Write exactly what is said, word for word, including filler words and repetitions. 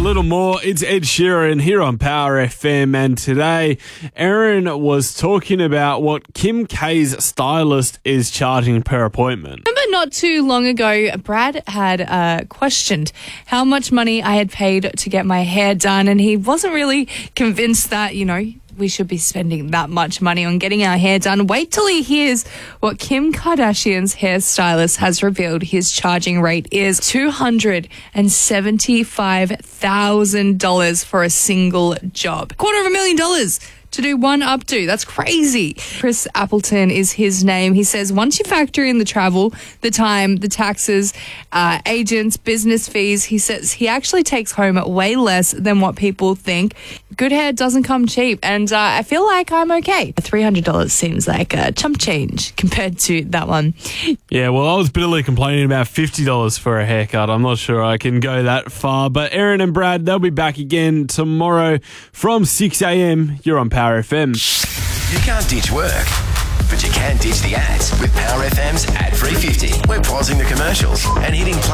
little more. It's Ed Sheeran here on Power F M, and today Erin was talking about what Kim K's stylist is charging per appointment. Remember not too long ago, Brad had uh, questioned how much money I had paid to get my hair done, and he wasn't really convinced that, you know, we should be spending that much money on getting our hair done. Wait till he hears what Kim Kardashian's hairstylist has revealed his charging rate is two hundred seventy-five thousand dollars for a single job. Quarter of a million dollars to do one updo. That's crazy. Chris Appleton is his name. He says once you factor in the travel, the time, the taxes, uh, agents, business fees, he says he actually takes home way less than what people think. Good hair doesn't come cheap, and uh, I feel like I'm okay. three hundred dollars seems like a chump change compared to that one. Yeah, well, I was bitterly complaining about fifty dollars for a haircut. I'm not sure I can go that far. But Erin and Brad, they'll be back again tomorrow from six a.m. You're on Power F M. You can't ditch work, but you can ditch the ads with Power F M's Ad Free fifty. We're pausing the commercials and hitting play.